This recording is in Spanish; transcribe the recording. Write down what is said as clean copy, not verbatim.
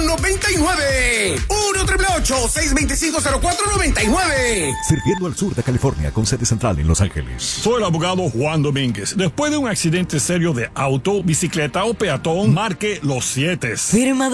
0499. 1-888-625-0499. Sirviendo al sur de California con sede central en Los Ángeles. Soy el abogado Juan Domínguez. Después de un accidente serio de auto, bicicleta o peatón, marque los 7. Firma